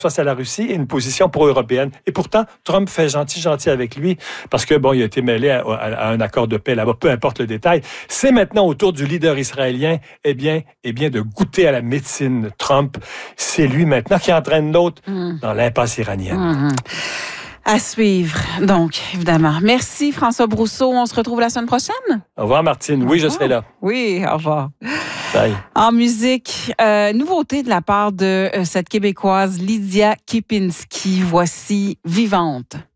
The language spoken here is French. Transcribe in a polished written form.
face à la Russie et une position pro-européenne. Et pourtant, Trump fait gentil avec lui parce que, bon, il a été mêlé à un accord de paix là-bas, peu importe le détail. C'est maintenant au tour du leader israélien, eh bien, de goûter à la médecine Trump. C'est lui maintenant qui entraîne l'autre dans l'impasse iranienne. À suivre, donc, évidemment. Merci, François Brousseau. On se retrouve la semaine prochaine. Au revoir, Martine. Oui, je serai là. Oui, au revoir. Bye. En musique, nouveauté de la part de cette Québécoise Lydia Kipinski. Voici Vivante.